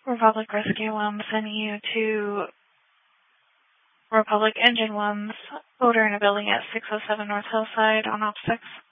Republic Rescue 1 sending you to Republic Engine 1's odor in a building at 607 North Hillside on Op 6.